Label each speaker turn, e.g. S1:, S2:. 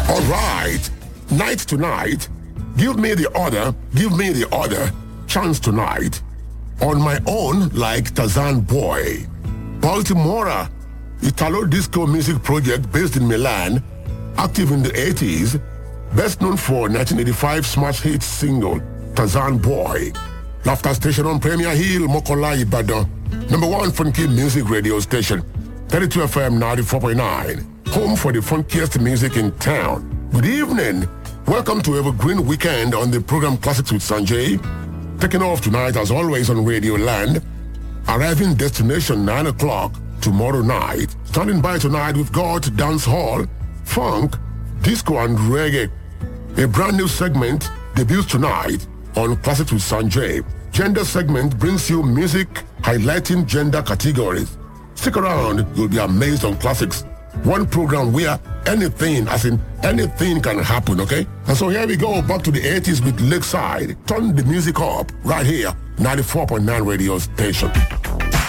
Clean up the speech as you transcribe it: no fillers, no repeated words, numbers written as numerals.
S1: All right. Night tonight. Give me the order. Chance tonight. On my own, like Tarzan Boy. Baltimora, Italo disco music project based in Milan, active in the 80s, best known for 1985 smash hit single, Tarzan Boy. Laughter station on Premier Hill, Mokola, Ibadan. Number one funky music radio station, 32 FM 94.9. Home for the funkiest music in town. Good evening. Welcome to Evergreen Weekend on the program Classics with Sanjay. Taking off tonight as always on Radio Land. Arriving destination 9 o'clock tomorrow night. Standing by tonight we've got dance hall, funk, disco and reggae. A brand new segment debuts tonight on Classics with Sanjay. Gender segment brings you music highlighting gender categories. Stick around, you'll be amazed on classics. One program where anything, as in anything can happen, okay? And so here we go, back to the 80s with Lakeside. Turn the music up right here, 94.9 radio station.